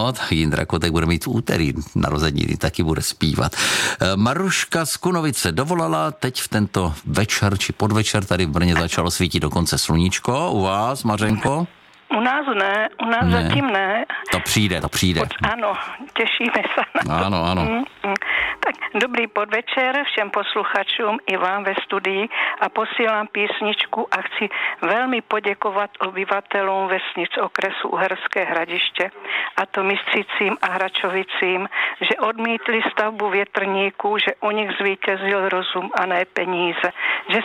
No, tak Jindra Kotek bude mít v úterý narozeniny, taky bude zpívat. Maruška z Kunovice dovolala, teď v tento večer či podvečer tady v Brně začalo svítit dokonce sluníčko. U vás, Mařenko? U nás ne, u nás ne. Zatím ne. To přijde. Ano, těšíme se na to. Ano. Tak dobrý podvečer všem posluchačům i vám ve studii a posílám písničku a chci velmi poděkovat obyvatelům vesnic okresu Uherské Hradiště a to Mistřicím a Hračovicím, že odmítli stavbu větrníků, že u nich zvítězil rozum a ne peníze, že